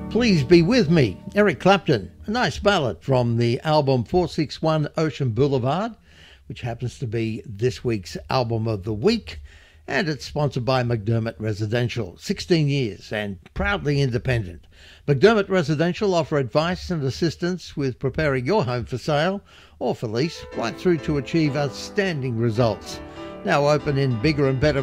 Please Be With Me, Eric Clapton. A nice ballad from the album 461 Ocean Boulevard, which happens to be this week's album of the week, and it's sponsored by McDermott Residential. 16 years and proudly independent. McDermott Residential offer advice and assistance with preparing your home for sale or for lease, right through to achieve outstanding results. Now open in bigger and better